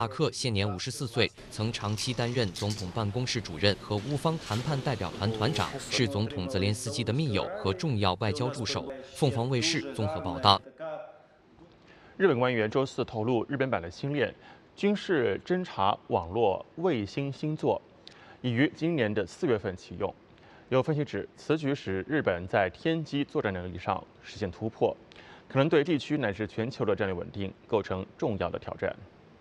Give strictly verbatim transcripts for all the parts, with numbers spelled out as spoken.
马克现年五十四岁，曾长期担任总统办公室主任和乌方谈判代表团团长，是总统泽连斯基的密友和重要外交助手。凤凰卫视综合报道。 日本官员周四透露，日本版的星链军事侦察网络卫星星座已于今年的四月份启用。有分析指，此举使日本在天基作战能力上实现突破，可能对地区乃至全球的战略稳定构成重要的挑战。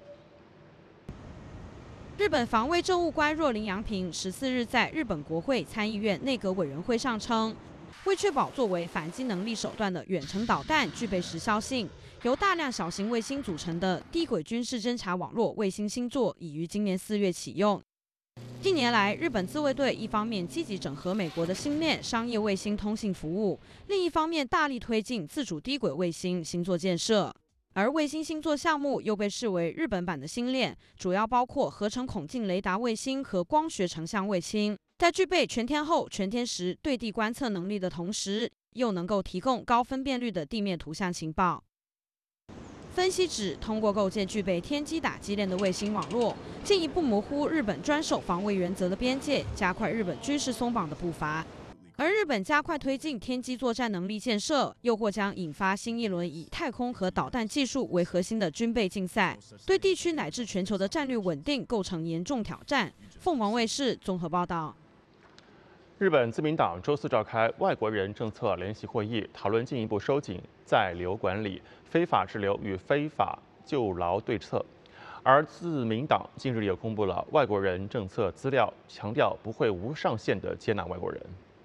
日本防卫政务官若林洋平十四日在日本国会参议院内阁委员会上称，为确保作为反击能力手段的远程导弹具备时效性，由大量小型卫星组成的低轨军事侦察网络卫星星座已于今年四月启用。近年来，日本自卫队一方面积极整合美国的星链商业卫星通信服务，另一方面大力推进自主低轨卫星星座建设。而卫星星座项目又被视为日本版的星链，主要包括合成孔径雷达卫星和光学成像卫星，在具备全天候、全天时对地观测能力的同时，又能够提供高分辨率的地面图像情报。分析指，通过构建具备天基打击链的卫星网络，进一步模糊日本专守防卫原则的边界，加快日本军事松绑的步伐。而日本加快推进天基作战能力建设，又或将引发新一轮以太空和导弹技术为核心的军备竞赛，对地区乃至全球的战略稳定构成严重挑战。凤凰卫视综合报道。 日本自民党周四召开外国人政策联席会议，讨论进一步收紧在留管理、非法滞留与非法就劳对策。而自民党近日也公布了外国人政策资料，强调不会无上限地接纳外国人。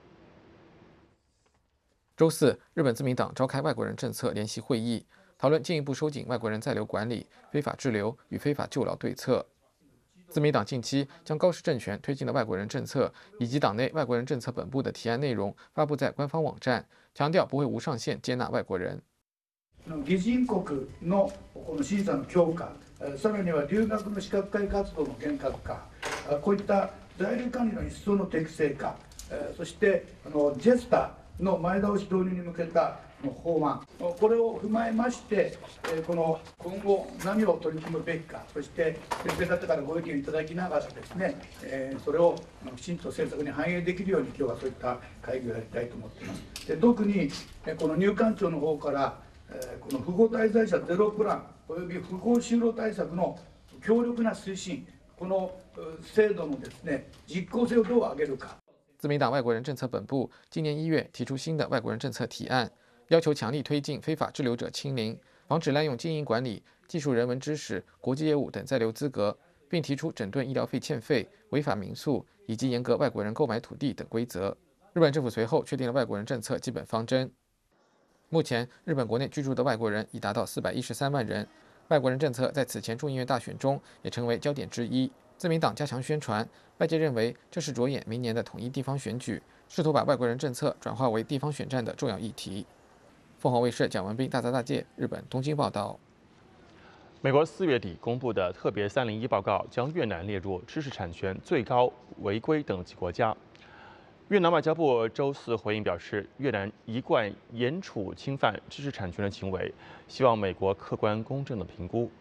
周四，日本自民党召开外国人政策联席会议，讨论进一步收紧外国人在留管理、非法滞留与非法就劳对策。自民党近期将高市政权推进的外国人政策以及党内外国人政策本部的提案内容发布在官方网站，强调不会無上限接納外国人。 議人国のこの審査の強化、さらには留学の資格会活動の厳格化、こういった在留管理の一層の適正化、そしてあのジェスタの前倒し導入に向けた法案、これを踏まえまして、この今後何を取り組むべきか、そして先生方からご意見いただきながらですね、それをきちんと政策に反映できるように今日はそういった会議をやりたいと思っています。で特にこの入管庁の方からこの不法滞在者ゼロプランおよび不法就労対策の強力な推進、この制度のですね実効性をどう上げるか。 自民党外国人政策本部今年一月提出新的外国人政策提案，要求强力推进非法滞留者清零，防止滥用经营管理、技术人文知识、国际业务等在留资格，并提出整顿医疗费欠费、违法民宿以及严格外国人购买土地等规则。日本政府随后确定了外国人政策基本方针。目前，日本国内居住的外国人已达到四百一十三万人。外国人政策在此前众议院大选中也成为焦点之一。自民党加强宣传，外界认为这是着眼明年的统一地方选举，试图把外国人政策转化为地方选战的重要议题。凤凰卫视蒋文斌大杂大介日本东京报道。 美国四月底公布的特别三零一报告将越南列入知识产权最高违规等级国家。越南外交部周四回应表示，越南一贯严处侵犯知识产权的行为，希望美国客观公正的评估。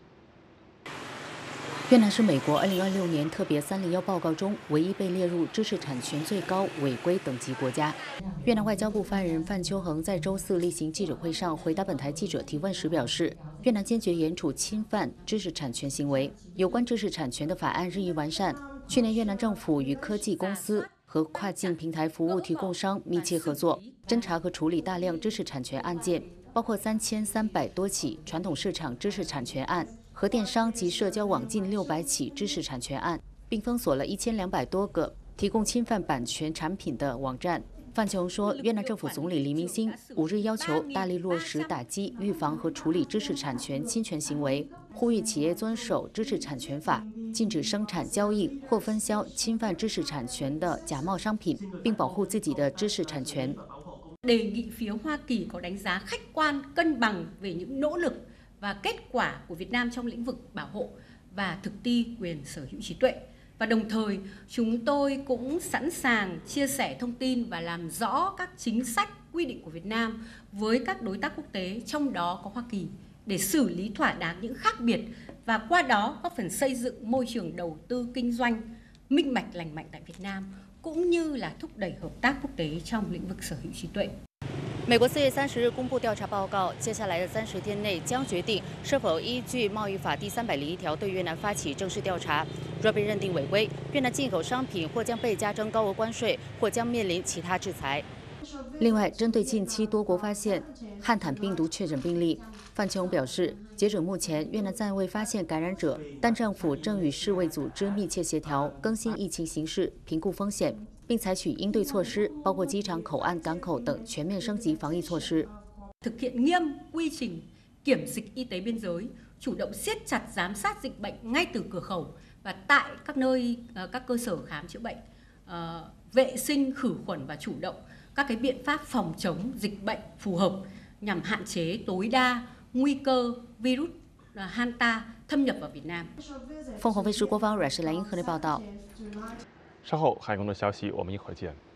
越南是美国二零二六年特别三零一报告中唯一被列入知识产权最高违规等级国家。越南外交部发言人范秋恒在周四例行记者会上回答本台记者提问时表示，越南坚决严处侵犯知识产权行为，有关知识产权的法案日益完善。去年，越南政府与科技公司和跨境平台服务提供商密切合作，侦查和处理大量知识产权案件，包括三千三百多起传统市场知识产权案。和电商及社交网近六百起知识产权案，并封锁了一千两百多个提供侵犯版权产品的网站。范琼说，越南政府总理黎明星五日要求大力落实打击、预防和处理知识产权侵权行为，呼吁企业遵守知识产权法，禁止生产、交易或分销侵犯知识产权的假冒商品，并保护自己的知识产权。 đề nghị phía Hoa Kỳ có đánh giá khách quan, cân bằng về những nỗ lực và kết quả của Việt Nam trong lĩnh vực bảo hộ và thực thi quyền sở hữu trí tuệ. Và đồng thời, chúng tôi cũng sẵn sàng chia sẻ thông tin và làm rõ các chính sách quy định của Việt Nam với các đối tác quốc tế, trong đó có Hoa Kỳ, để xử lý thỏa đáng những khác biệt và qua đó góp phần xây dựng môi trường đầu tư kinh doanh minh bạch lành mạnh tại Việt Nam, cũng như là thúc đẩy hợp tác quốc tế trong lĩnh vực sở hữu trí tuệ. 美国四月三十日公布调查报告，接下来的三十天内将决定是否依据贸易法第三百零一条对越南发起正式调查。若被认定违规，越南进口商品或将被加征高额关税，或将面临其他制裁。另外，针对近期多国发现汉坦病毒确诊病例，范秋勇表示，截止目前，越南暂未发现感染者，但政府正与世卫组织密切协调，更新疫情形势，评估风险，并采取应对措施，包括机场、口岸、港口等全面升级防疫措施。 Thực hiện nghiêm quy trình kiểm dịch y tế biên giới, chủ động siết chặt giám sát dịch bệnh ngay từ cửa khẩu và tại các nơi các cơ sở khám chữa bệnh, vệ sinh khử khuẩn và chủ động các cái biện pháp phòng chống dịch bệnh phù hợp nhằm hạn chế tối đa nguy cơ virus Hanta thâm nhập vào Việt Nam。 凤凰卫视郭芳阮氏莱茵河内报道。 稍后还有更多消息，我们一会儿见。